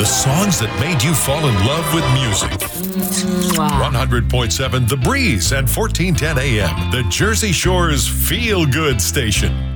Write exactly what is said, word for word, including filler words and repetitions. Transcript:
The songs that made you fall in love with music. one hundred point seven The Breeze and fourteen ten A M, the Jersey Shore's feel-good station.